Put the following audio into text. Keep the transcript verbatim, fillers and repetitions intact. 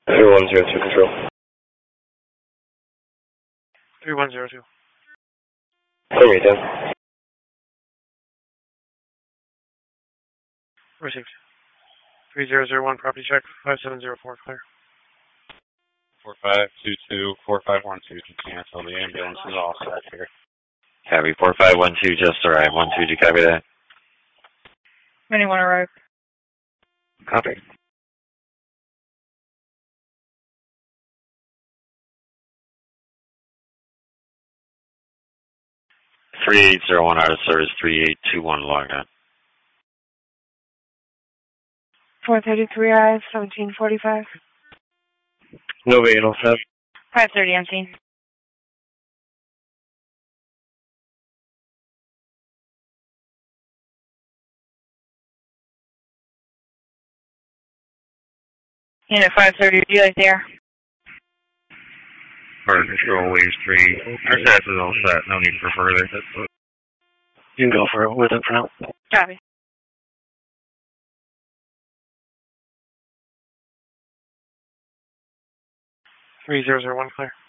three one zero two control. three one zero two. Henry down. Received. three zero zero one, property check, five seven zero four, clear. four five two two, four five one two to cancel. The ambulance is all set here. Copy. four five one two just arrived. one two, did you copy that? Anyone arrive? Copy. three eight zero one out of service, three eight two one logged on. four thirty-three I, seventeen forty-five. Nova eight oh seven. five thirty on scene. Unit five thirty, would you like there? Fire control, waves three. Our status is all set. No need for further. You can go for it with it for now. Copy. three zero zero one, clear.